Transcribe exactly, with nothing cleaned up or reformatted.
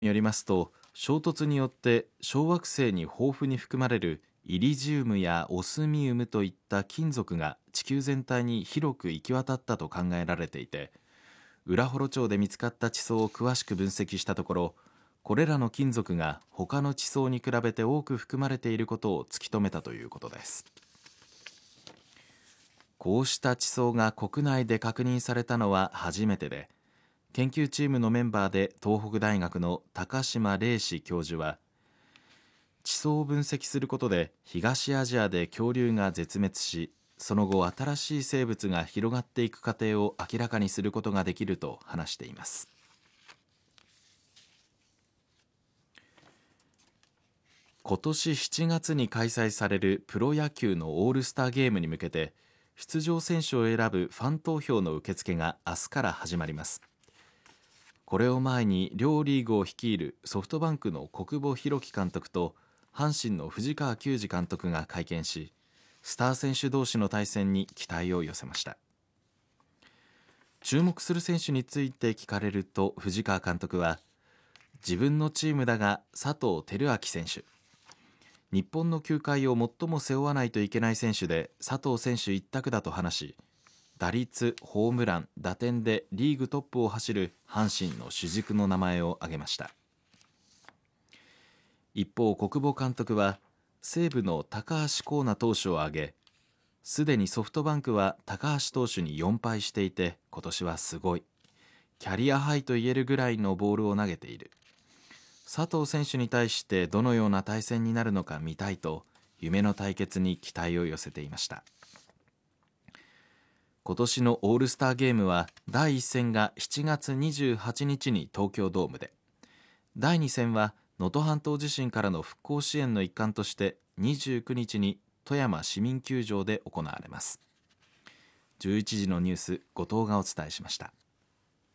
によりますと、衝突によって小惑星に豊富に含まれるイリジウムやオスミウムといった金属が地球全体に広く行き渡ったと考えられていて、浦幌町で見つかった地層を詳しく分析したところ、これらの金属が他の地層に比べて多く含まれていることを突き止めたということです。こうした地層が国内で確認されたのは初めてで、研究チームのメンバーで東北大学の高島玲史教授は、地層を分析することで東アジアで恐竜が絶滅し、その後新しい生物が広がっていく過程を明らかにすることができると話しています。今年しちがつに開催されるプロ野球のオールスターゲームに向けて、出場選手を選ぶファン投票の受付が明日から始まります。これを前に両リーグを率いるソフトバンクの小久保裕紀監督と阪神の藤川球児監督が会見し、スター選手同士の対戦に期待を寄せました。注目する選手について聞かれると、藤川監督は、自分のチームだが佐藤輝明選手、日本の球界を最も背負わないといけない選手で佐藤選手一択だと話し、打率、ホームラン、打点でリーグトップを走る阪神の主軸の名前を挙げました。一方、小久保監督は西武の高橋光成投手を挙げ、すでにソフトバンクは高橋投手によん敗していて、今年はすごい、キャリアハイと言えるぐらいのボールを投げている、佐藤選手に対してどのような対戦になるのか見たいと、夢の対決に期待を寄せていました。今年のオールスターゲームはだいいっ戦がしちがつにじゅうはちにちに東京ドームで、だいに戦は能登半島地震からの復興支援の一環としてにじゅうくにちに富山市民球場で行われます。じゅういちじのニュース、後藤がお伝えしました。